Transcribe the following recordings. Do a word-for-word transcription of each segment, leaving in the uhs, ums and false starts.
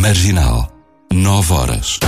Marginal, nove horas.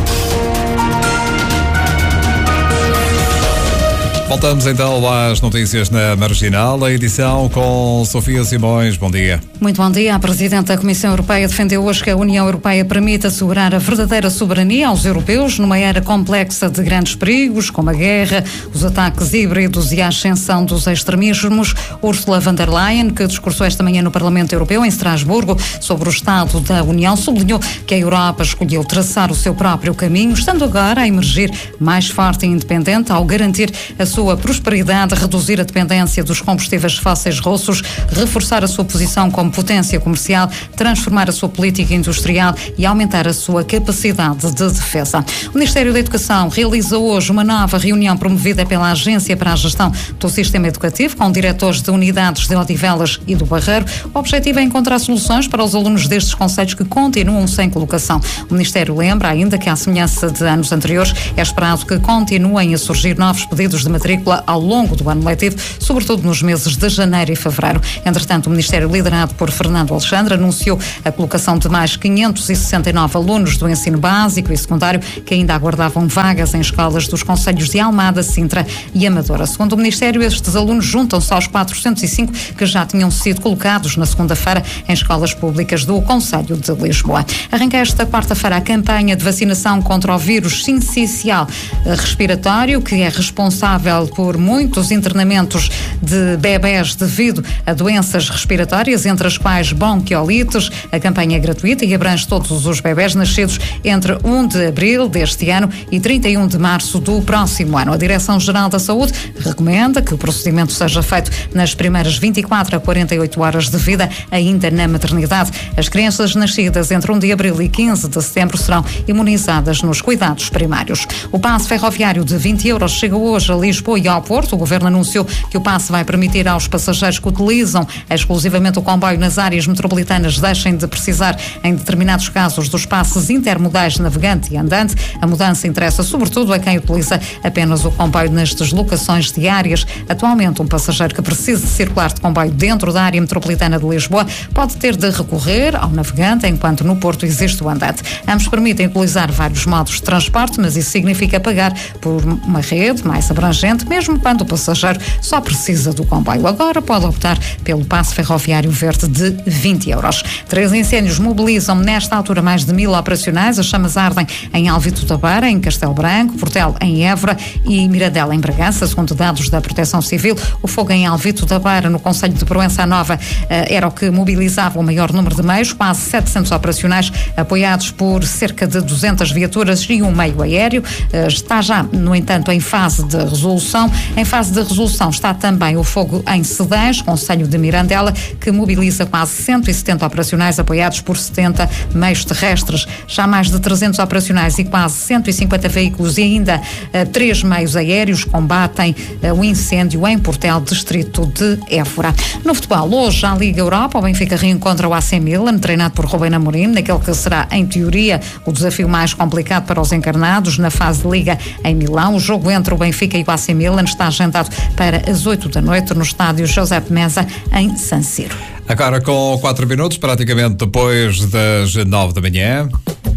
Voltamos então às notícias na Marginal, a edição com Sofia Simões. Bom dia. Muito bom dia. A Presidente da Comissão Europeia defendeu hoje que a União Europeia permite assegurar a verdadeira soberania aos europeus numa era complexa de grandes perigos, como a guerra, os ataques híbridos e a ascensão dos extremismos. Ursula von der Leyen, que discursou esta manhã no Parlamento Europeu, em Estrasburgo, sobre o estado da União, sublinhou que a Europa escolheu traçar o seu próprio caminho, estando agora a emergir mais forte e independente ao garantir a sua prosperidade, reduzir a dependência dos combustíveis fósseis russos, reforçar a sua posição como potência comercial, transformar a sua política industrial e aumentar a sua capacidade de defesa. O Ministério da Educação realiza hoje uma nova reunião promovida pela Agência para a Gestão do Sistema Educativo, com diretores de unidades de Odivelas e do Barreiro. O objetivo é encontrar soluções para os alunos destes concelhos que continuam sem colocação. O Ministério lembra ainda que, à semelhança de anos anteriores, é esperado que continuem a surgir novos pedidos de matrícula ao longo do ano letivo, sobretudo nos meses de janeiro e fevereiro. Entretanto, o Ministério, liderado por Fernando Alexandre, anunciou a colocação de mais quinhentos e sessenta e nove alunos do ensino básico e secundário que ainda aguardavam vagas em escolas dos concelhos de Almada, Sintra e Amadora. Segundo o Ministério, estes alunos juntam-se aos quatrocentos e cinco que já tinham sido colocados na segunda-feira em escolas públicas do Concelho de Lisboa. Arranca esta quarta-feira a campanha de vacinação contra o vírus sincicial respiratório, que é responsável por muitos internamentos de bebés devido a doenças respiratórias, entre as quais bronquiolites. A campanha é gratuita e abrange todos os bebés nascidos entre primeiro de abril deste ano e trinta e um de março do próximo ano. A Direção-Geral da Saúde recomenda que o procedimento seja feito nas primeiras vinte e quatro a quarenta e oito horas de vida, ainda na maternidade. As crianças nascidas entre primeiro de abril e quinze de setembro serão imunizadas nos cuidados primários. O passe ferroviário de vinte euros chega hoje a Lisboa e ao Porto. O Governo anunciou que o passe vai permitir aos passageiros que utilizam exclusivamente o comboio nas áreas metropolitanas deixem de precisar, em determinados casos, dos passes intermodais navegante e andante. A mudança interessa sobretudo a quem utiliza apenas o comboio nas deslocações diárias. Atualmente, um passageiro que precise circular de comboio dentro da área metropolitana de Lisboa pode ter de recorrer ao navegante, enquanto no Porto existe o andante. Ambos permitem utilizar vários modos de transporte, mas isso significa pagar por uma rede mais abrangente, mesmo quando o passageiro só precisa do comboio. Agora pode optar pelo passe ferroviário verde de vinte euros. Três incêndios mobilizam nesta altura mais de mil operacionais. As chamas ardem em Alvito da Beira, em Castelo Branco, Portel em Évora e Mirandela em Bragança. Segundo dados da Proteção Civil, o fogo em Alvito da Beira, no concelho de Proença Nova, era o que mobilizava o maior número de meios, quase setecentos operacionais, apoiados por cerca de duzentas viaturas e um meio aéreo. Está já, no entanto, em fase de resolução. Em fase de resolução está também o fogo em Cedães, concelho de Mirandela, que mobiliza quase cento e setenta operacionais, apoiados por setenta meios terrestres. Já mais de trezentos operacionais e quase cento e cinquenta veículos e ainda uh, três meios aéreos combatem uh, o incêndio em Portel, distrito de Évora. No futebol, hoje, a Liga Europa, o Benfica reencontra o A C Milan, treinado por Rubén Amorim, naquele que será, em teoria, o desafio mais complicado para os encarnados na fase de Liga em Milão. O jogo entre o Benfica e o A C Milan está agendado para as oito da noite no estádio Giuseppe Meazza, em San Siro. Agora com quatro minutos, praticamente depois das nove da manhã.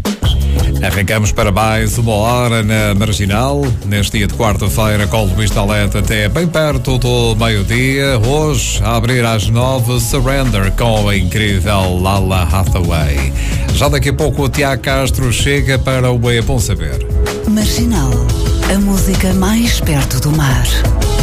Arrancamos para mais uma hora na Marginal, neste dia de quarta-feira, com Luís Talete até bem perto do meio-dia. Hoje, a abrir às nove, Surrender, com a incrível Lala Hathaway. Já daqui a pouco o Tiago Castro chega para o É Bom Saber. Marginal, a música mais perto do mar.